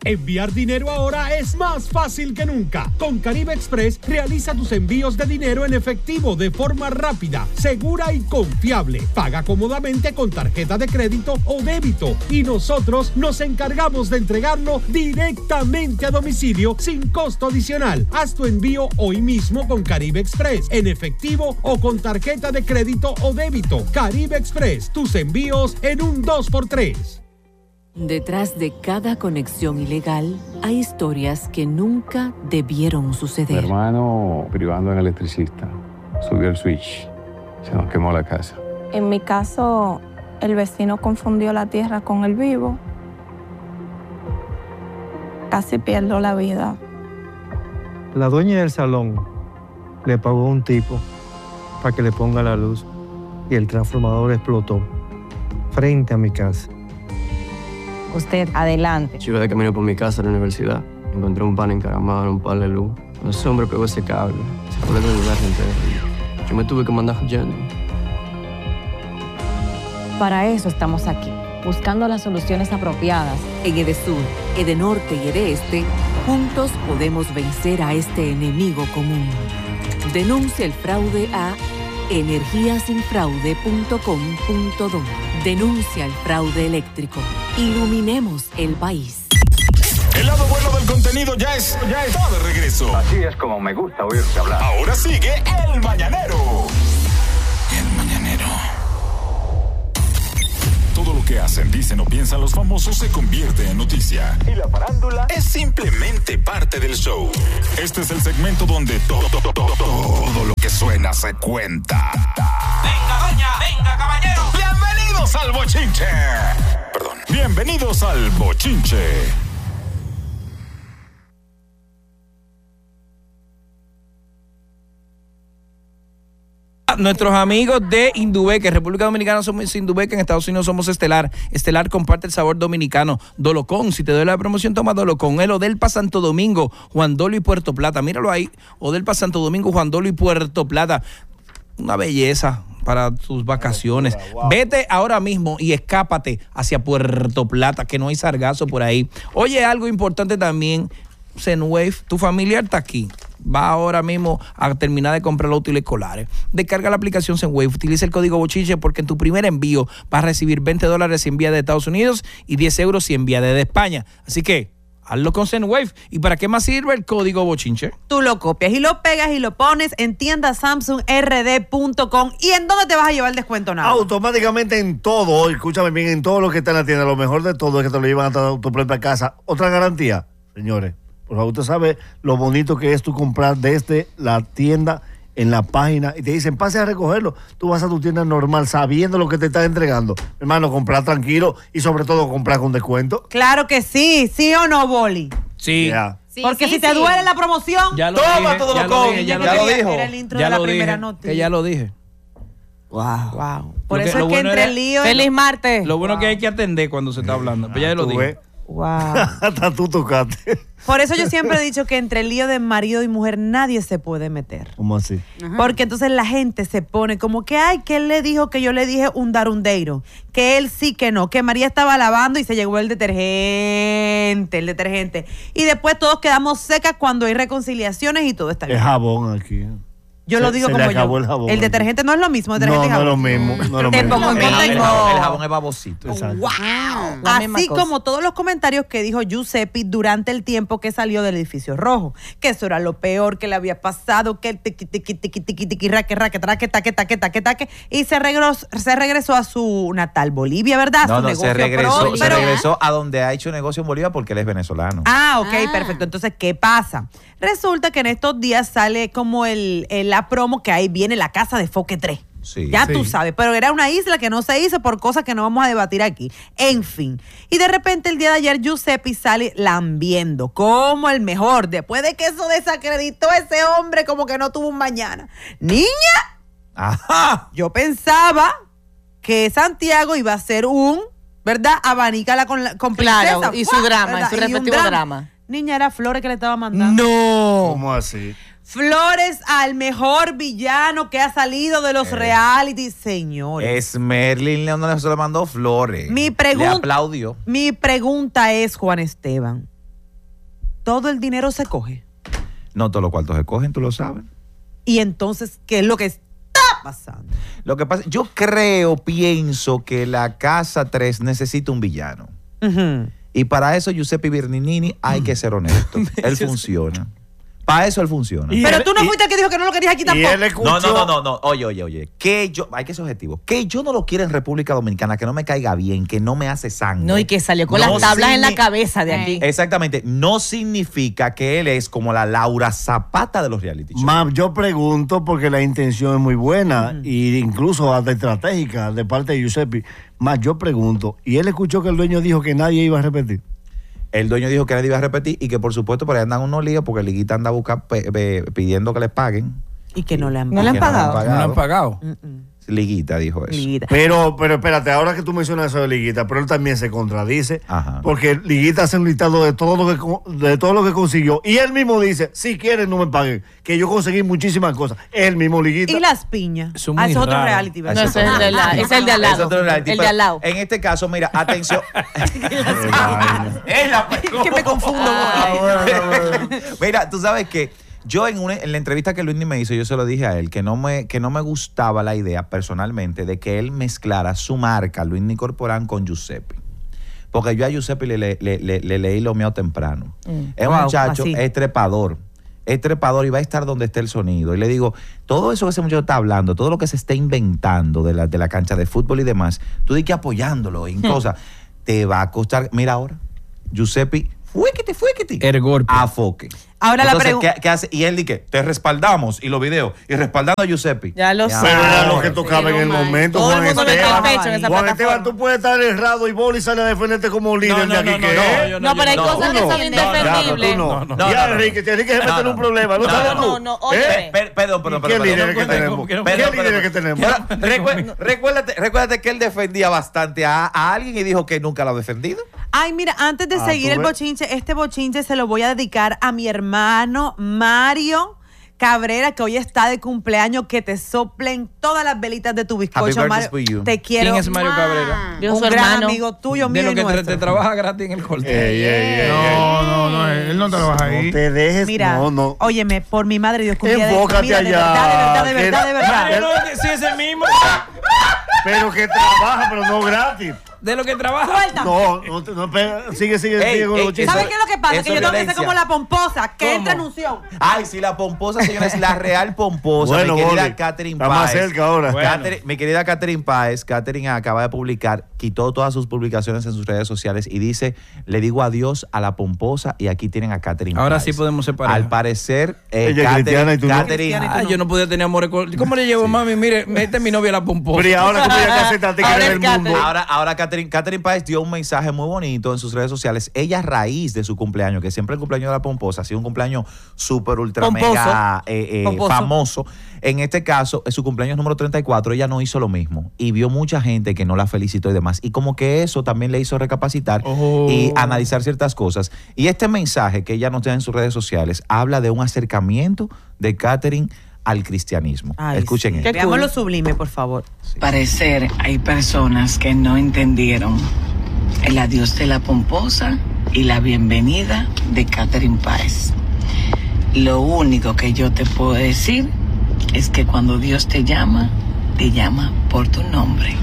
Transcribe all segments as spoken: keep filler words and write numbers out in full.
Enviar dinero ahora es más fácil que nunca. Con Caribe Express realiza tus envíos de dinero en efectivo de forma rápida, segura y confiable. Paga cómodamente con tarjeta de crédito o débito y nosotros nos encargamos de entregarlo directamente a domicilio sin costo adicional. Haz tu envío hoy mismo con Caribe Express, en efectivo o con tarjeta de crédito o débito. Caribe Express, tus envíos en un dos por tres. Detrás de cada conexión ilegal hay historias que nunca debieron suceder. Mi hermano, privando en electricista, subió el switch, se nos quemó la casa. En mi caso, el vecino confundió la tierra con el vivo. Casi pierdo la vida. La dueña del salón le pagó a un tipo para que le ponga la luz y el transformador explotó frente a mi casa. Usted, adelante. Yo iba de camino por mi casa a la universidad. Encontré un pan encaramado en un palo de luz. Ese hombre pegó ese cable. Se fue de un lugar entero. Yo me tuve que mandar huyendo. Para eso estamos aquí, buscando las soluciones apropiadas. En EDESUR, EDENORTE y EDEESTE, juntos podemos vencer a este enemigo común. Denuncia el fraude a energía sin fraude punto com punto do. Denuncia el fraude eléctrico. Iluminemos el país. El lado bueno del contenido ya es, ya está de regreso. Así es como me gusta oírte hablar. Ahora sigue El Mañanero. El Mañanero. Todo lo que hacen, dicen o piensan los famosos se convierte en noticia. Y la farándula es simplemente parte del show. Este es el segmento donde todo, todo, todo, todo lo que suena se cuenta. Venga, doña, venga, caballero. Bienvenidos al bochinche. Perdón. Bienvenidos al bochinche. Nuestros amigos de Indubeca, en República Dominicana somos Indubeca, en Estados Unidos somos Estelar. Estelar comparte el sabor dominicano. Dolocón, si te doy la promoción, toma Dolocón. El Odelpa Santo Domingo, Juan Dolo y Puerto Plata. Míralo ahí, Odelpa Santo Domingo, Juan Dolo y Puerto Plata. Una belleza para tus vacaciones. Wow. Vete ahora mismo y escápate hacia Puerto Plata, que no hay sargazo por ahí. Oye, algo importante también, Zenwave, tu familiar está aquí. Va ahora mismo a terminar de comprar los útiles escolares. Descarga la aplicación Zenwave, utiliza el código bochinche porque en tu primer envío vas a recibir veinte dólares si envías de Estados Unidos y diez euros si envías desde España. Así que hazlo con Zenwave. ¿Y para qué más sirve el código bochinche? Tú lo copias y lo pegas y lo pones en tienda samsung r d punto com. ¿Y en dónde te vas a llevar el descuento, nada? Automáticamente en todo, escúchame bien, en todo lo que está en la tienda. Lo mejor de todo es que te lo llevan a tu propia casa. Otra garantía, señores. Por favor, usted sabe lo bonito que es tú comprar desde la tienda en la página y te dicen, pase a recogerlo. Tú vas a tu tienda normal sabiendo lo que te están entregando. Hermano, comprar tranquilo y sobre todo comprar con descuento. Claro que sí, ¿sí o no, Boli? Sí. Yeah. Sí, porque sí, si te sí. duele la promoción, ya lo toma dije, todo ya lo lo con. dije, ya, ya lo dijo. dijo. Era el intro ya de la lo primera dije, noticia. que ya lo dije. Wow. wow. Por Lo eso que, es que bueno entre era, el lío. Feliz martes. Lo bueno wow. que hay que atender cuando se está hablando. Pues ya lo dije. Wow. Hasta tú tocaste. Por eso yo siempre he dicho que entre el lío de marido y mujer nadie se puede meter. ¿Cómo así? Ajá. Porque entonces la gente se pone como que, ay, que él le dijo que yo le dije un darundeiro, que él sí que no, que María estaba lavando y se llegó el detergente, el detergente. Y después todos quedamos secas cuando hay reconciliaciones y todo está bien. Es jabón aquí. Yo se, lo digo se como le acabó yo. El, jabón el detergente no es lo mismo. Detergente no, y no es lo mismo. No es lo Te mismo. pongo en El, contexto. el, jabón, el jabón es babosito. Exacto. Wow. Así como todos los comentarios que dijo Giuseppe durante el tiempo que salió del edificio rojo, que eso era lo peor que le había pasado, que el tiqui tiqui tiqui tiqui tiqui raque raque traque taque taque taque taque y se regresó, se regresó a su natal Bolivia, ¿verdad? No, su no, negocio se regresó, propio. se regresó a donde ha hecho negocio en Bolivia porque él es venezolano. Ah, ok, ah. perfecto. Entonces, ¿qué pasa? Resulta que en estos días sale como el, el la promo que ahí viene la casa de Foque tres. Sí, ya sí. tú sabes, pero era una isla que no se hizo por cosas que no vamos a debatir aquí. En fin. Y de repente el día de ayer Giuseppe sale lambiendo como el mejor. Después de que eso desacreditó a ese hombre como que no tuvo un mañana. Niña, ajá, yo pensaba que Santiago iba a ser un, ¿verdad? Abanícala con, con princesa. Claro, y su drama, ¿verdad? Y su respectivo y drama. drama. Niña, era flores que le estaba mandando. No. ¿Cómo así? Flores al mejor villano que ha salido de los eh, reality, señores. Es Merlin León, se le mandó flores. Mi pregunta, le aplaudió. Mi pregunta es, Juan Esteban, todo el dinero se coge. No todos los cuartos se cogen, tú lo sabes. Y entonces, ¿qué es lo que está pasando? Lo que pasa, yo creo, pienso que la Casa tres necesita un villano. Uh-huh. Y para eso, Giuseppe Bernini, hay que ser honesto. Él funciona. Para eso él funciona. Pero tú no fuiste el que dijo que no lo querías aquí tampoco. No, no, no, no, no. Oye, oye, oye. Que yo, hay que ser objetivo. Que yo no lo quiera en República Dominicana, que no me caiga bien, que no me hace sangre. No, y que salió con No las tablas en la signi- cabeza de aquí. Exactamente. No significa que él es como la Laura Zapata de los reality shows. Mam, yo pregunto porque la intención es muy buena e incluso hasta estratégica de parte de Giuseppe. Más yo pregunto, ¿y él escuchó que el dueño dijo que nadie iba a repetir? El dueño dijo que nadie iba a repetir y que por supuesto por ahí andan unos líos porque Liguita anda a buscar, pe- pe- pidiendo que les paguen. Y que no le han ¿No le han pagado. pagado? No le han pagado. Liguita dijo eso. Pero, pero espérate, ahora que tú mencionas eso de Liguita, pero él también se contradice, Ajá. porque Liguita hace un listado de todo lo que co- de todo lo que consiguió y él mismo dice, si quieren no me paguen, que yo conseguí muchísimas cosas. Él mismo Liguita. Y las piñas. Son Ah, muy es otro raros. reality, No, ¿verdad? ese es el de la- ese es el de al Es lado. otro reality, El pero de al lado. En este caso, mira, atención. Que me confundo. Mira, tú sabes que yo en, una, en la entrevista que Luis me hizo, yo se lo dije a él, que no, me, que no me gustaba la idea personalmente de que él mezclara su marca, Luis Corporán, con Giuseppe. Porque yo a Giuseppe le, le, le, le, le leí lo mío temprano. Mm. Es un Wow, muchacho, así. es trepador. Es trepador y va a estar donde esté el sonido. Y le digo, todo eso que ese muchacho está hablando, todo lo que se está inventando de la, de la cancha de fútbol y demás, tú di que apoyándolo en cosas, te va a costar. Mira ahora, Giuseppe, fuéquete, fuéquete. Ergor. A foque. Ahora la Entonces, pregunta. ¿qué, qué hace? Y él dice, te respaldamos, y los videos, y respaldando a Giuseppe. Ya lo Ya. sé. Pero era lo que tocaba en el momento, Todo el Juan mundo mete el Esteban. pecho en esa Juan plataforma. Esteban, tú puedes estar errado y Boli sale a defenderte como líder No, no, de aquí. no, ¿qué? no, yo No, pero hay no, cosas que tú no. son Ya, indefendibles. tú no. No, no, Ya, no, no. Enrique, Enrique se mete No, en un no. problema. ¿No No, sabes no, tú? no, no, ¿Eh? óyeme. Per- Perdón, perdón, ¿Qué perdón. líderes que perdón, tenemos? perdón, ¿Qué perdón, líderes perdón. que tenemos? Pero recuer- recuérdate, recuérdate que él defendía bastante a, a alguien y dijo que nunca lo ha defendido. Ay, mira, antes de Ah, seguir tú el ves. bochinche, este bochinche se lo voy a dedicar a mi hermano Mario Cabrera, que hoy está de cumpleaños, que te soplen todas las velitas de tu bizcocho, birthday Mario. for you. Te quiero. ¿Quién es Mario Cabrera? Yo Un soy gran hermano. amigo tuyo, De mío lo y que te, nuestro. te trabaja gratis en el corte. Ey, ey, ey, No, no, no, él no trabaja ey. ahí. No te dejes, Mira, no, no. óyeme, por mi madre Dios, que un día de- Enfócate mira, de allá. verdad, de verdad, de Que- verdad, de verdad. Mario, no, que sí es el mismo. Pero que trabaja, pero no gratis. De lo que trabaja. Suelta. No, no, te- no pega. Sigue, sigue, Ey, sigue con ey, los chistes. ¿Sabes qué es lo que pasa? eso Que yo es tengo que ser violencia. como la pomposa, que ¿Cómo? entra en unción. Ay, sí, la pomposa, señora, es la real pomposa. Bueno, mi querida Boli, Catherine está más Páez. cerca ahora. Bueno. Catherine- mi querida Catherine Páez, Catherine acaba de publicar, quitó todas sus publicaciones en sus redes sociales y dice, le digo adiós a la pomposa y aquí tienen a Catherine Ahora Páez. sí podemos ser pareja. Al parecer, eh, Ella es cristiana y tú no. Catherine, Cristiana y Ah, yo no podía tener amores con... ¿Cómo le llevo, mami? Mire, mete mi novia a la pomposa. Pero y ahora tú ya que aceptaste que Ahora eres es el mundo. Catherine. Ahora, ahora Catherine, Catherine Páez dio un mensaje muy bonito en sus redes sociales. Ella, a raíz de su cumpleaños, que siempre el cumpleaños de la pomposa ha sido un cumpleaños súper, ultra, Pomposo. mega eh, eh, Pomposo. famoso. En este caso, en su cumpleaños número treinta y cuatro, ella no hizo lo mismo. Y vio mucha gente que no la felicitó y demás. Y como que eso también le hizo recapacitar Oh. y analizar ciertas cosas. Y este mensaje que ella nos da en sus redes sociales habla de un acercamiento de Catherine al cristianismo. Ay, Escuchen sí. esto. Veamos lo sublime, por favor. Parecer hay personas que no entendieron el adiós de la pomposa y la bienvenida de Catherine Páez. Lo único que yo te puedo decir es que cuando Dios te llama, te llama por tu nombre.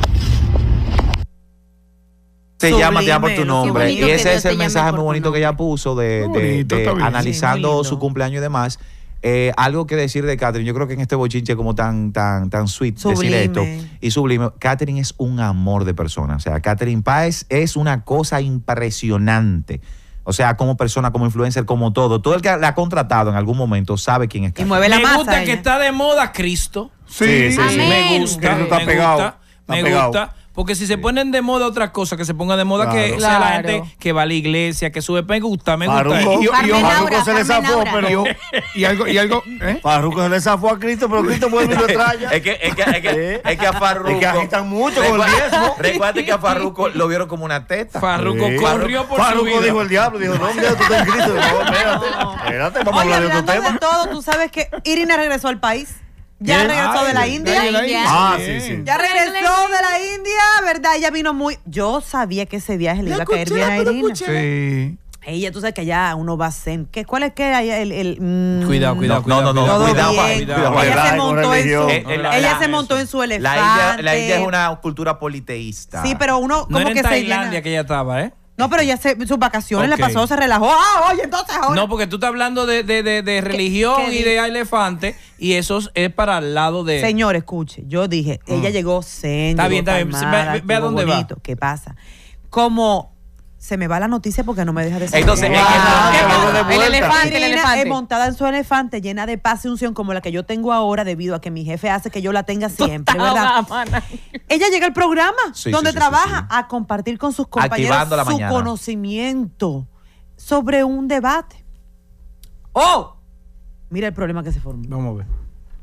Se Sublime, llama Te llamo por tu qué nombre. bonito Y que ese Dios es te el llame mensaje por muy tu bonito que ella puso de, de- Bonito, de está bien. analizando Sí, muy lindo. su cumpleaños y demás. Eh, algo que decir de Catherine, yo creo que en este bochinche como tan, tan, tan sweet Sublime. decir esto y sublime, Catherine es un amor de persona. O sea, Catherine Páez es una cosa impresionante. O sea, como persona, como influencer, como todo. Todo el que la ha contratado en algún momento sabe quién es Y Catherine. mueve la Me masa. gusta que ella. está de moda Cristo. Sí, sí, sí. Me gusta, Cristo está me pegado, gusta, está me pegado. gusta. Porque si se ponen de moda otras cosas, que se ponga de moda Claro. que sea la Claro. gente que va a la iglesia, que sube, me gusta, me gusta. Farruko, Y- y- Farruko y- Farruko se le zafó, Y, pero y algo, y algo, ¿eh? Farruko se le zafó a Cristo, pero Cristo vuelve y lo trae. Es que, es que, es que, es que a Farruko. Es que agitan mucho con el Recuerda- diezmo. Recuerda que a Farruko lo vieron como una teta. Farruko Sí. corrió por su Farruko vida. dijo el diablo, dijo, no, mira, tú estás en Cristo. No, espérate, espérate, vamos Oye, a hablar de otro hablando tema. de todo, tú sabes que Irina regresó al país. Ya ¿Quién? regresó Ay, de la de- India. de la India. Ah, sí, sí. Ya regresó de la India, ¿verdad? Ella vino muy... Yo sabía que ese viaje le iba a caer bien a Irina. Sí. Ella, tú sabes que allá uno va a zen. ¿Qué, ¿Cuál es que hay el, el mm, Cuidado, cuidado, No, cuidado. no, no, cuidado, cuidado, cuidado, cuidado. cuidado. Ella se con montó en su, religión. Eh, la- ella la- se montó en su La elefante. India, la India es una cultura politeísta. Sí, pero uno No como era en que se Tailandia llena. que ella estaba, ¿eh? No, pero ella se, sus vacaciones Ok. le pasó, se relajó. Ah, oye, entonces ahora. No, porque tú estás hablando de, de, de, de religión qué y di- de elefante, y eso es para el lado de. Señor, escuche, yo dije, ella llegó zen, Está bien, llegó está bien. calmada, Ve- ve- ve a llegó dónde va. bonito. ¿Qué pasa? Como se me va la noticia porque no me deja de ser. Entonces, Wow. en el- ¿Qué en el- pasa? de vuelta. El elefante, el Irina, elefante. eh, montada en su elefante, llena de paz y unción como la que yo tengo ahora, debido a que mi jefe hace que yo la tenga siempre, ¿verdad? Ella llega al programa Sí, donde sí, sí, trabaja sí, a compartir con sus compañeros Activando la su mañana. conocimiento sobre un debate. ¡Oh! Mira el problema que se formó. Vamos a ver.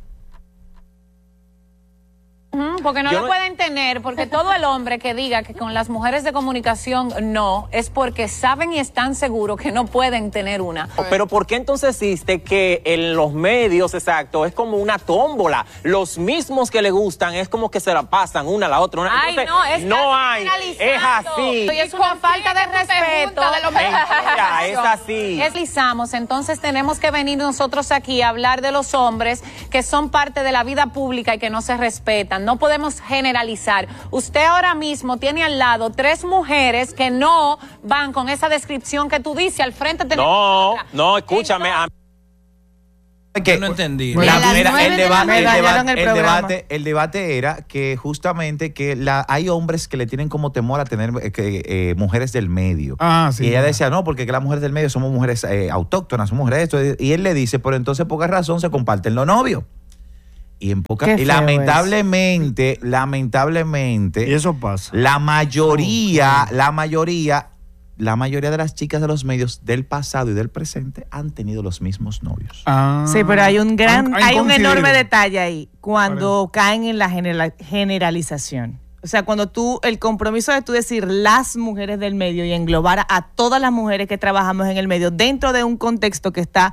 Ujú, porque no Yo lo no- pueden tener, porque todo el hombre que diga que con las mujeres de comunicación no, es porque saben y están seguros que no pueden tener una. Pero ¿por qué entonces existe que en los medios, exacto, es como una tómbola? Los mismos que le gustan es como que se la pasan una a la otra. Una, Ay, entonces, no, es no hay, es así. Y es una falta de respeto. de lo Mentira, es así. Es lisamos, entonces tenemos que venir nosotros aquí a hablar de los hombres que son parte de la vida pública y que no se respetan. No podemos generalizar. Usted ahora mismo tiene al lado tres mujeres que no van con esa descripción que tú dices. Al frente tenemos No, otra. no, escúchame. a- Que, no entendí. La- A las mira, nueve el, de la debate, el, mañana debate, dañaron el el programa. debate, el debate era que justamente que la, hay hombres que le tienen como temor a tener eh, que, eh, mujeres del medio. Ah, sí. Y ella decía, no, porque que las mujeres del medio somos mujeres eh, autóctonas, somos mujeres esto. Y él le dice, pero entonces poca razón se comparten los novios. Y en poca, Qué y feo lamentablemente, lamentablemente, Y eso pasa. la mayoría, la mayoría, la mayoría de las chicas de los medios del pasado y del presente han tenido los mismos novios. Ah. Sí, pero hay un gran, Han- han hay un coincidido. enorme detalle ahí cuando caen en la genera- generalización. O sea, cuando tú, el compromiso de tú decir las mujeres del medio y englobar a todas las mujeres que trabajamos en el medio dentro de un contexto que está,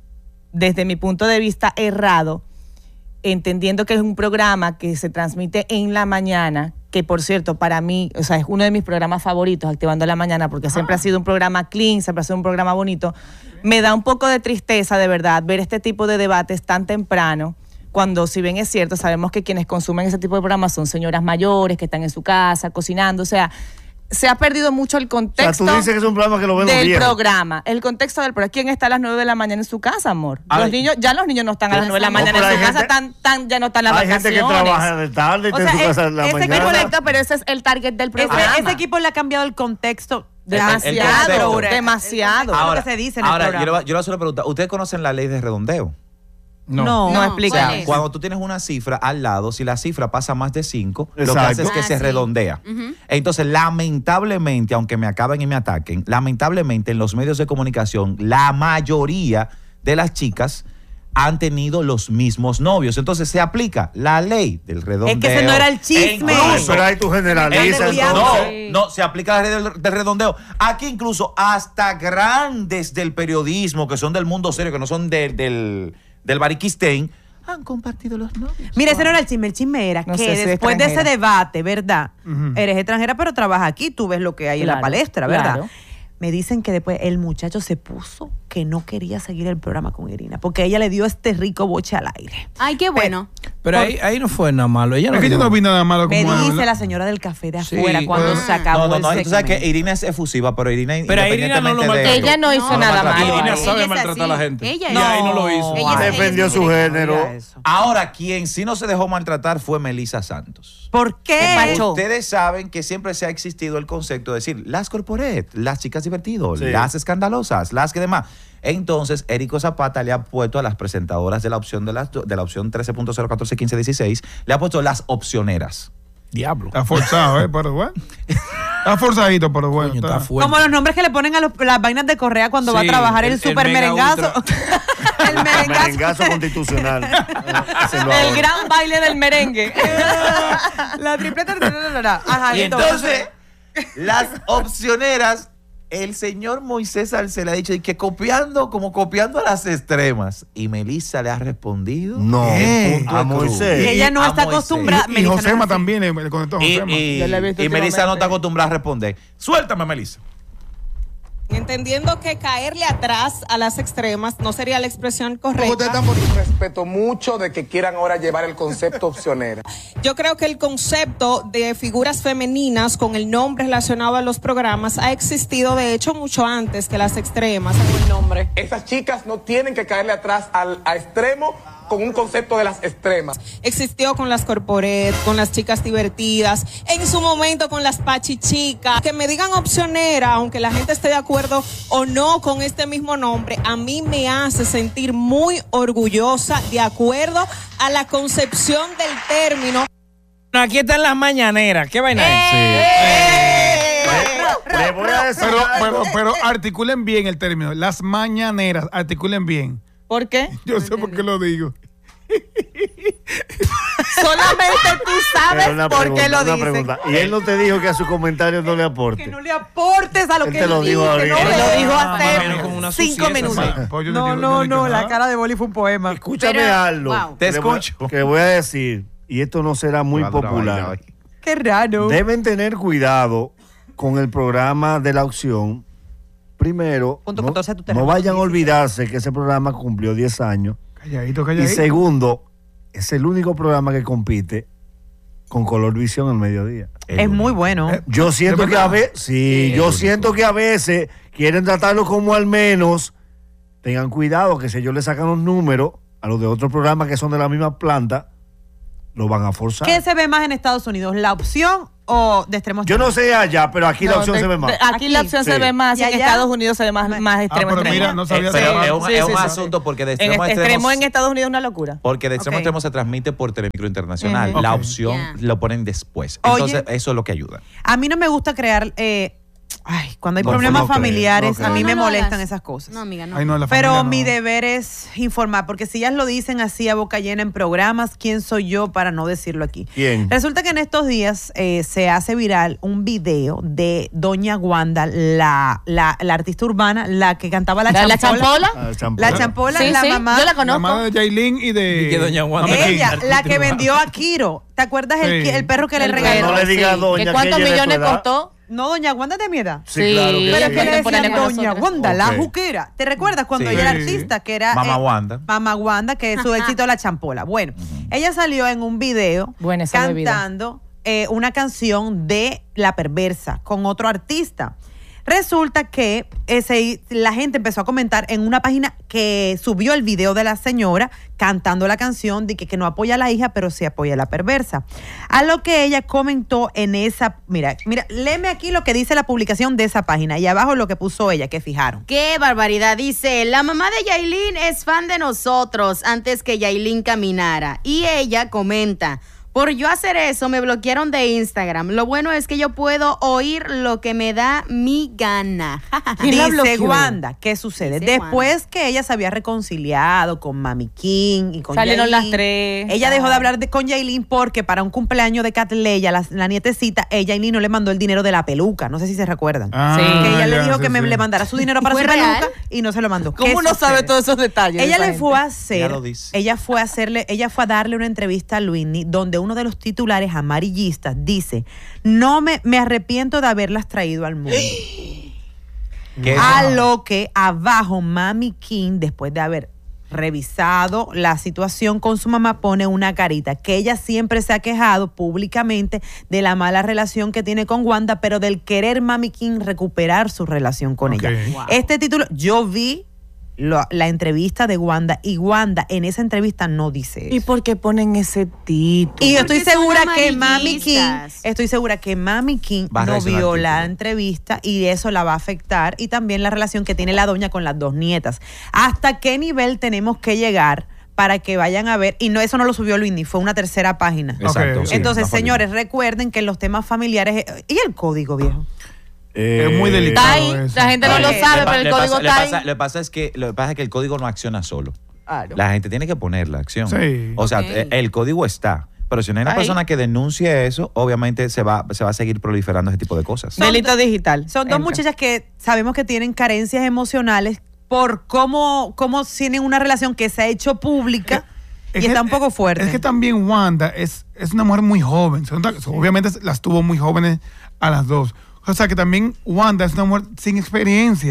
desde mi punto de vista, errado, entendiendo que es un programa que se transmite en la mañana, que por cierto, para mí, o sea, es uno de mis programas favoritos, Activando la Mañana, porque siempre ha sido un programa clean, siempre ha sido un programa bonito. Me da un poco de tristeza, de verdad, ver este tipo de debates tan temprano, cuando, si bien es cierto, sabemos que quienes consumen ese tipo de programas son señoras mayores que están en su casa cocinando, o sea, se ha perdido mucho el O sea, contexto tú dices que es un programa que lo ven los del viejos. programa, el contexto del programa. ¿Quién está a las nueve de la mañana en su casa, amor? Ay. Los niños, ya los niños no están a las nueve de la No, mañana pero en hay su casa, gente- están, tan, ya no están las Hay vacaciones. gente que trabaja de tarde y O está en sea, su casa en la ese mañana. es correcto, pero ese es el target del Ese, programa. ese equipo le ha cambiado el contexto. Demasiado, el concepto. demasiado. Ahora, lo que se dice en el ahora yo, programa. le voy a- yo le voy a hacer una pregunta. ¿Ustedes conocen la ley de redondeo? No. No, No, explica. ¿cuál O sea, es? cuando tú tienes una cifra al lado, si la cifra pasa más de cinco, lo que Exacto. hace es que Ah, se sí. redondea. Ujú. Entonces, lamentablemente, aunque me acaben y me ataquen, lamentablemente en los medios de comunicación, la mayoría de las chicas han tenido los mismos novios. Entonces, se aplica la ley del redondeo. Es que ese no era el chisme. E incluso- Ay, pero ahí tú generalizas. El no, entonces. no, se aplica la ley del, del redondeo. Aquí incluso hasta grandes del periodismo, que son del mundo serio, que no son del, del, del Bariquistén, han compartido los novios. Mira, ese no era el chisme, el chisme era No que sé, soy después de ese extranjera. debate, ¿verdad? Ujú. Eres extranjera, pero trabajas aquí, tú ves lo que hay en la Claro, palestra, ¿verdad? claro. Me dicen que después el muchacho se puso que no quería seguir el programa con Irina, porque ella le dio este rico boche al aire. Ay, qué bueno. Pero ahí, ahí no fue nada malo. Ella no Es que yo dijo- no vi nada malo como Me él, dice ¿verdad? la señora del café de Sí, afuera cuando ah. se acabó No, no, no. el Tú sabes que segmento. Irina es efusiva, pero Irina, Pero a Irina no lo independientemente de maltrató. Ella no hizo No, nada maltrató. malo. Irina Ella sabe es maltratar a la así. gente. Ella y es- ahí no lo hizo. Ella es- Defendió su Mira género. eso. Ahora, quien sí no se dejó maltratar fue Melissa Santos. ¿Por qué? Pacho? Ustedes saben que siempre se ha existido el concepto de decir las corporate, las chicas divertidos, Sí. las escandalosas, las que demás. Entonces, Érico Zapata le ha puesto a las presentadoras de la opción de la, de la opción trece punto cero catorce quince dieciséis, le ha puesto las opcioneras. Diablo. Está forzado, ¿eh? Pero bueno. Está forzadito, pero bueno. Coño, está- está fuerte. Como los nombres que le ponen a los- las vainas de correa cuando va a Sí, trabajar el- el, el super mega merengazo. el El merengazo. merengazo constitucional. Ese lo El hago. gran baile del merengue. La tripleta. Ajá, Y entonces, las opcioneras, el señor Moisés Salce le ha dicho y que copiando, como copiando a las extremas. Y Melissa le ha respondido. No, en punto a de cruz. Moisés. Y ella no A está Moisés. acostumbrada. Y, y Melissa no Josema es así. también, le le contestó Y, Josema. y- Yo la he visto y Melissa no últimamente. está acostumbrada a responder. Suéltame, Melissa. Entendí. entendiendo que caerle atrás a las extremas no sería la expresión correcta. Ustedes están por respeto mucho de que quieran ahora llevar el concepto opcionera. Yo creo que el concepto de figuras femeninas con el nombre relacionado a los programas ha existido de hecho mucho antes que las extremas. El nombre. Esas chicas no tienen que caerle atrás al a extremo con un concepto de las extremas. Existió con las corporet, con las chicas divertidas, en su momento con las pachichicas. Que me digan opcionera, aunque la gente esté de acuerdo o no con este mismo nombre, a mí me hace sentir muy orgullosa de acuerdo a la concepción del término. Aquí están las mañaneras. ¿Qué vaina es? ¡Eh! Le voy a decir pero, pero, pero articulen bien el término. Las mañaneras, articulen bien. ¿Por qué? Yo sé por qué lo digo. Solamente tú sabes por qué lo dices. Y él no te dijo que a sus comentarios no le aporte. Que no le aportes a lo él que te él lo dijo dijo. ahorita. Que no Él lo dijo hace cinco minutos. No, no, no, la cara de Boli fue un poema. Escúchame Pero, algo. wow. Te que voy- escucho. Que voy a decir, y esto no será muy popular. Qué raro. Deben tener cuidado con el programa de la opción. Primero, Punto no, catorce, tu no vayan a olvidarse que ese programa cumplió diez años. Calladito, Y calladito. segundo, es el único programa que compite con Color Visión al mediodía. Es muy bueno. Yo siento que a veces, sí, Sí, yo es siento que a veces quieren tratarlo como al menos. Tengan cuidado que si ellos le sacan los números a los de otros programas que son de la misma planta, lo van a forzar. ¿Qué se ve más en Estados Unidos? ¿La opción o de extremos? Yo no sé allá, pero aquí la No, opción de- se ve más. de- Aquí, la opción Sí. se ve más, y ¿Y en allá? Estados Unidos se ve más, más extremo. pero extremo. mira, no sabía Eh, pero de- es un, Sí, es sí, un sí. asunto porque de En extremo a extremo extremo. en Estados Unidos es una locura. Porque de extremo a Ok. extremo se transmite por Telemicro Internacional. Ujú. La Ok. opción Yeah. lo ponen después. Oye. Entonces, eso es lo que ayuda. A mí no me gusta crear. Eh, ay, cuando hay No, problemas no creo, familiares, no a mí creo. me No, no molestan hagas. esas cosas. No, amiga, no. Ay, no, la Pero familia mi no. deber es informar, porque si ellas lo dicen así a boca llena en programas, ¿quién soy yo para no decirlo aquí? ¿Quién? Resulta que en estos días eh, se hace viral un video de Doña Wanda, la, la, la artista urbana, la que cantaba la, ¿La- la champola. champola? Ah, el champola. La champola, Sí, la sí, mamá. yo la La conozco. madre de Yailin y de. Y que doña Wanda. Mami King. Ella, la que vendió a Kiro. ¿Te acuerdas el, Sí. el perro que le El regaló? No le diga a sí. doña ¿Que que cuántos ella es de tu millones edad. costó? No, Doña Wanda es de mi edad. Sí, claro que Pero sí. es que le decían Contemporánea con Doña nosotros. Wanda, la Ok. juquera. ¿Te recuerdas cuando Sí. ella era Sí. artista? Que era Mamá eh, Wanda. Mamá Wanda, que su éxito la champola. Bueno, ella salió en un video Buena esa bebida. cantando eh, una canción de La Perversa con otro artista. Resulta que ese, la gente empezó a comentar en una página que subió el video de la señora cantando la canción de que, que no apoya a la hija, pero sí apoya a la perversa. A lo que ella comentó en esa... Mira, mira, léeme aquí lo que dice la publicación de esa página y abajo lo que puso ella, que fijaron. Qué barbaridad. Dice, la mamá de Yailin es fan de nosotros antes que Yailin caminara. Y ella comenta, por yo hacer eso me bloquearon de Instagram. Lo bueno es que yo puedo oír lo que me da mi gana. ¿Quién la Dice bloqueó? Wanda, ¿qué sucede? Dice Después que ella se había reconciliado con Mami King y con Salieron Yailin, las tres. ella Ah. dejó de hablar de, con Yailin porque para un cumpleaños de Catleya, la, la nietecita, ella Yailin no le mandó el dinero de la peluca. No sé si se recuerdan. Ah, Sí. Que ella ya, le dijo sí, que me sí. le mandara su dinero para ¿Fue su real? peluca y no se lo mandó. ¿Cómo ¿Qué uno sabe sucede? todos esos detalles? de Ella esa le gente? fue a Ya hacer, lo dice. ella fue a hacerle, ella fue a darle una entrevista a Luini donde uno de los titulares amarillistas dice, no me, me arrepiento de haberlas traído al mundo. ¿Qué? A lo que abajo Mami King, después de haber revisado la situación con su mamá, pone una carita que ella siempre se ha quejado públicamente de la mala relación que tiene con Wanda, pero del querer Mami King recuperar su relación con Ok. ella. Wow. Este título, yo vi lo- la entrevista de Wanda y Wanda en esa entrevista no dice eso. ¿Y por qué ponen ese título? Y yo estoy Porque son segura que Mami King, amarillistas. estoy segura que Mami King Va a no reaccionar vio al la título. entrevista y eso la va a afectar y también la relación que tiene la doña con las dos nietas. ¿Hasta qué nivel tenemos que llegar para que vayan a ver? Y no, eso no lo subió Luini, fue una tercera página. Exacto. Ok. sí, Entonces, una familia. señores, recuerden que en los temas familiares ¿y el código, viejo? Eh, Es muy delicado. Está ahí, eso. la gente no lo Le sabe, Lo pa- pero el le código pasa, le está pasa- ahí. Lo que pasa es que lo que pasa es que el código no acciona solo. Claro. La gente tiene que poner la acción. Sí. O sea, Ok. eh, el código está. Pero si no hay una Ahí. persona que denuncie eso, obviamente se va, se va a seguir proliferando ese tipo de cosas. Son Delito do- digital. Son dos Entra. muchachas que sabemos que tienen carencias emocionales por cómo, cómo tienen una relación que se ha hecho pública Es y que- está un poco fuerte. Es que también Wanda es, es una mujer muy joven. Son- Obviamente las tuvo muy jóvenes a las dos. O sea que también Wanda es una mujer sin experiencia.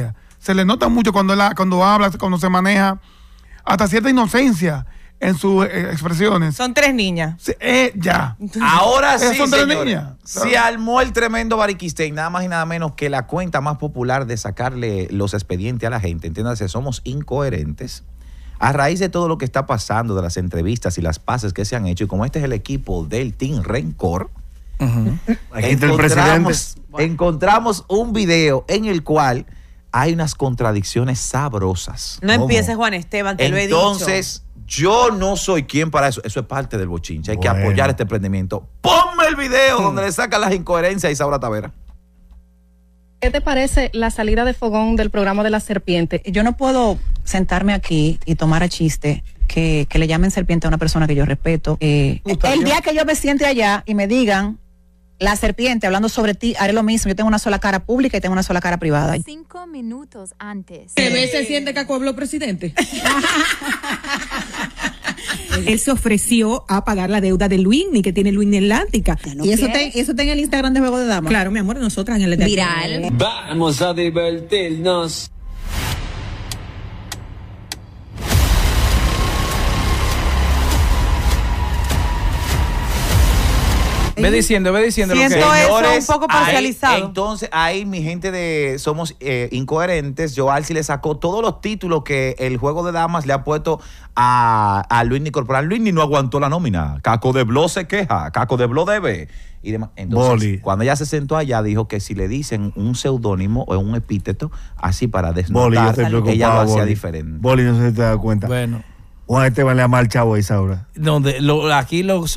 se le nota mucho cuando, la, cuando habla, cuando se maneja, hasta cierta inocencia en sus eh, expresiones. Son tres niñas. Sí, eh, ya. Ahora sí, son tres señores, niñas. se armó el tremendo Bariquistén, nada más y nada menos que la cuenta más popular de sacarle los expedientes a la gente. Entiéndase, somos incoherentes. A raíz de todo lo que está pasando, de las entrevistas y las pases que se han hecho, y como este es el equipo del Team Rencor, uh-huh. Aquí está el presidente. Encontramos un video en el cual hay unas contradicciones sabrosas. No empieces, Juan Esteban, te lo he dicho. Entonces, yo no soy quien para eso. Eso es parte del bochinche. Hay bueno. que apoyar este emprendimiento. Ponme el video mm. donde le sacan las incoherencias a Isaura Tavera. ¿Qué te parece la salida de fogón del programa de la serpiente? Yo no puedo sentarme aquí y tomar a chiste que, que le llamen serpiente a una persona que yo respeto. Eh, el día que yo me siente allá y me digan la serpiente hablando sobre ti, haré lo mismo. Yo tengo una sola cara pública y tengo una sola cara privada. Cinco minutos antes. ¿Qué vez se siente que pueblo presidente? Él se ofreció a pagar la deuda de Luini, que tiene Luini Atlántica. No y eso está, eso está en el Instagram de Juego de Damas. Claro, mi amor, nosotras en el de Viral. Vamos a divertirnos. Ve diciendo, ve diciendo Siento lo que eso Señores, un poco parcializado. Ahí, entonces, ahí mi gente de Somos eh, Incoherentes, Joalsi le sacó todos los títulos que el Juego de Damas le ha puesto a, a Luini Corporal. Luini no aguantó la nómina. Caco de Blo se queja, Caco de Blo debe. Y demás. Entonces, Boli. Cuando ella se sentó allá, dijo que si le dicen un seudónimo o un epíteto, así para desnotar, ella lo hacía Boli. diferente. Boli, no sé si te das cuenta. Bueno. Juan Esteban le ama al chavo a Isaura. Donde lo, aquí los